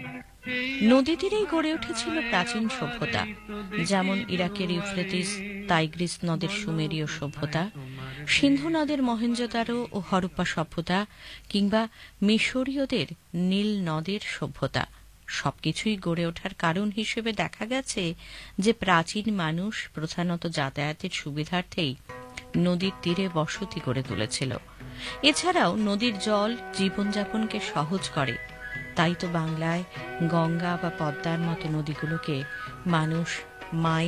নদী তীরেই গড়ে উঠেছিল প্রাচীন সভ্যতা, যেমন ইরাকের ইউফ্রেটিস টাইগ্রিস নদের সুমেরীয় সভ্যতা, সিন্ধু নদের মহেঞ্জোদারো ও হরপ্পা সভ্যতা, কিংবা মিশরীয়দের নীল নদের সভ্যতা। সবকিছুই গড়ে ওঠার কারণ হিসেবে দেখা গেছে যে প্রাচীন মানুষ প্রধানত যাতায়াতের সুবিধার্থেই নদীর তীরে বসতি গড়ে তুলেছিল। এছাড়াও নদীর জল জীবনযাপনকে সহজ করে। তাই তো বাংলায় গঙ্গা বা পদ্মার মতো নদীগুলোকে মানুষ মায়ের